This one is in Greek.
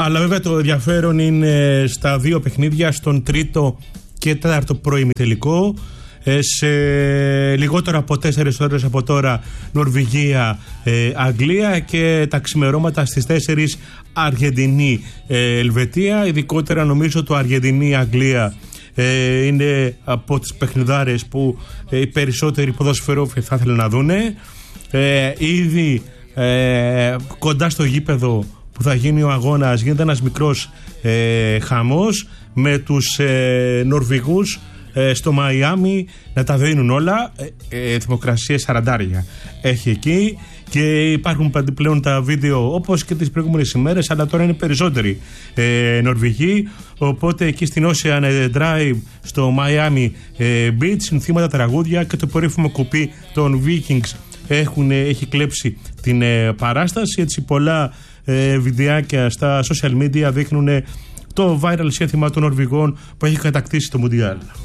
Αλλά βέβαια το ενδιαφέρον είναι στα δύο παιχνίδια, στον τρίτο και τέταρτο προημιτελικό. Σε λιγότερο από 4 ώρες από τώρα Νορβηγία, Αγγλία, και τα ξημερώματα στις 4 Αργεντινή, Ελβετία. Ειδικότερα νομίζω το Αργεντινή-Αγγλία είναι από τις παιχνιδάρες που οι περισσότεροι ποδοσφαιρόφοι θα ήθελαν να δούνε. Ήδη κοντά στο γήπεδο που θα γίνει ο αγώνας γίνεται ένας μικρός χαμός με τους Νορβηγούς στο Μαϊάμι να τα δίνουν όλα. Θερμοκρασία 40 έχει εκεί και υπάρχουν πλέον τα βίντεο όπως και τις προηγούμενες ημέρες, αλλά τώρα είναι περισσότεροι Νορβηγοί. Οπότε εκεί στην Ocean Drive στο Miami Beach συνθήματα, τραγούδια και το περίφημο κουπί των Vikings έχει κλέψει την παράσταση. Έτσι πολλά βιντεάκια στα social media δείχνουν το viral σύνθημα των Νορβηγών που έχει κατακτήσει το Μουντιάλ.